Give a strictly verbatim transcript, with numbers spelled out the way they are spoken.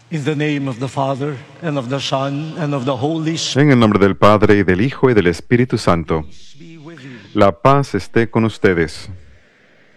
In the name of the Father, and of the Son, and of the Holy Spirit, En el nombre del Padre, y del Hijo, y del Espíritu Santo. be with you. La paz esté con ustedes.